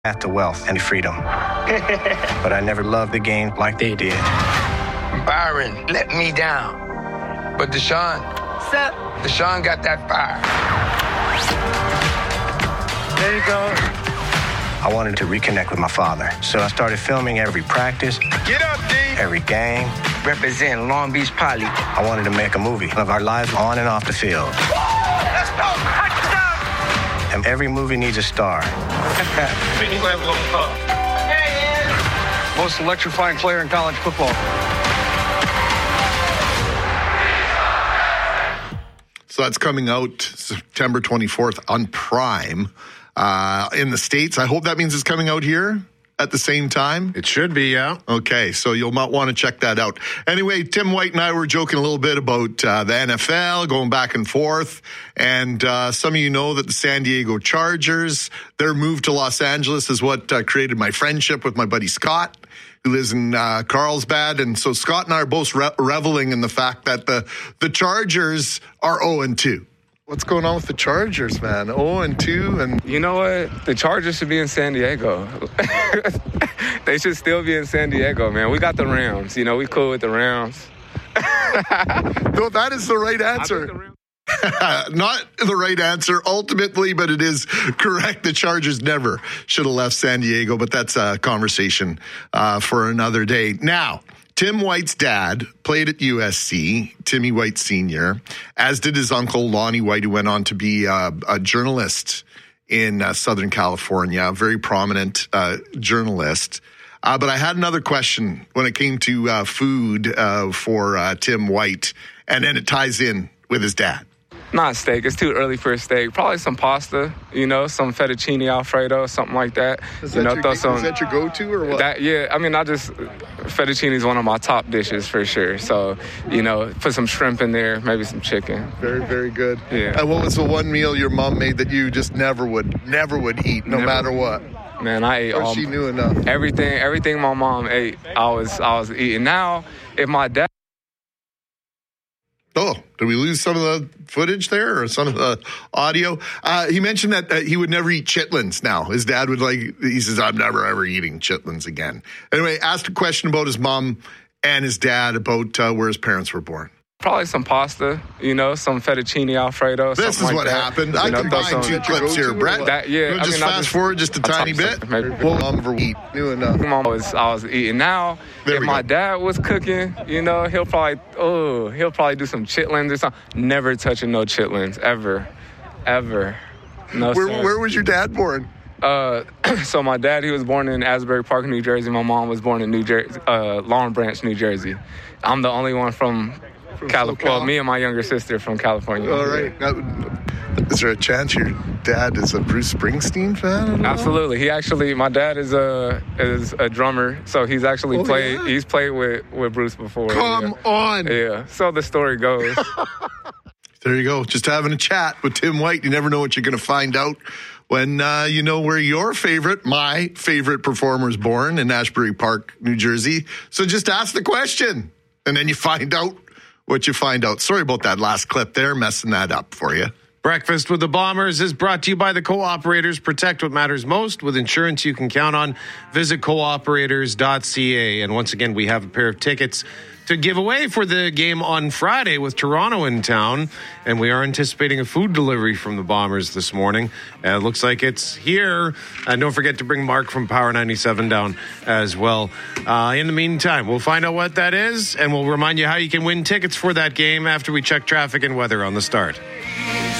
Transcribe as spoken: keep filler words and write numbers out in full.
path to wealth and freedom. But I never loved the game like they did. Byron let me down. But Deshaun, Sir. Deshaun got that fire. There you go. I wanted to reconnect with my father, so I started filming every practice, Get up, D. every game. Represent Long Beach Poly. I wanted to make a movie of our lives on and off the field. Let's go. Touchdown. And every movie needs a star. Most electrifying player in college football. So that's coming out September twenty-fourth on Prime uh, in the States. I hope that means it's coming out here at the same time. It should be, yeah. Okay, so you'll might want to check that out. Anyway, Tim White and I were joking a little bit about uh, the N F L, going back and forth. And uh, some of you know that the San Diego Chargers, their move to Los Angeles is what uh, created my friendship with my buddy Scott, who lives in uh, Carlsbad. And so Scott and I are both re- reveling in the fact that the, the Chargers are oh and two. What's going on with the Chargers, man? oh and two, and you know what? The Chargers should be in San Diego. They should still be in San Diego, man. We got the Rams. You know, we cool with the Rams. No, that is the right answer. Not the right answer ultimately, but it is correct. The Chargers never should have left San Diego, but that's a conversation uh, for another day. Now, Tim White's dad played at U S C, Timmy White Senior, as did his uncle, Lonnie White, who went on to be uh, a journalist in uh, Southern California, a very prominent uh, journalist. Uh, but I had another question when it came to uh, food uh, for uh, Tim White, and then it ties in with his dad. Not steak. It's too early for a steak. Probably some pasta, you know, some fettuccine Alfredo, something like that. Is, you that, know, your, throw is some, that your go-to or what? That, yeah, I mean, I just, fettuccine is one of my top dishes for sure. So, you know, put some shrimp in there, maybe some chicken. Very, very good. Yeah. And what was the one meal your mom made that you just never would, never would eat, no Never. matter what? Man, I ate Or all. she knew enough. Everything, everything my mom ate, I was, I was eating. Now, if my dad. Oh, did we lose some of the footage there or some of the audio? Uh, he mentioned that uh, he would never eat chitlins now. His dad would like, he says, I'm never ever eating chitlins again. Anyway, asked a question about his mom and his dad about uh, where his parents were born. Probably some pasta, you know, some fettuccine Alfredo. This is like what that. happened. You I know, combined some, two clips here, Brett. That, yeah, We'll I just mean, fast just, forward just a tiny bit. Maybe. Well, mom ever eat knew enough. Mom was, I was eating. Now, There if we my go. dad was cooking, you know, he'll probably, oh, he'll probably do some chitlins or something. Never touching no chitlins, ever, ever. No, Where, sir. where was your dad born? Uh, so my dad, he was born in Asbury Park, New Jersey. My mom was born in New Jersey, uh, Long Branch, New Jersey. I'm the only one from, From California. SoCal? Well, me and my younger sister from California. All right. Now, is there a chance your dad is a Bruce Springsteen fan? at all? Absolutely. He actually, my dad is a is a drummer, so he's actually Oh, played. yeah? He's played with, with Bruce before. Come yeah. on. Yeah. So the story goes. There you go. Just having a chat with Tim White. You never know what you're going to find out when uh, you know where your favorite, my favorite performer is born in Asbury Park, New Jersey. So just ask the question, and then you find out what you find out. Sorry about that last clip there, messing that up for you. Breakfast with the Bombers is brought to you by the Co-operators. Protect what matters most with insurance you can count on. Visit cooperators dot c a. And once again, we have a pair of tickets to give away for the game on Friday with Toronto in town. And we are anticipating a food delivery from the Bombers this morning. And it looks like it's here. And don't forget to bring Mark from Power ninety-seven down as well. Uh, in the meantime, we'll find out what that is. And we'll remind you how you can win tickets for that game after we check traffic and weather on the start.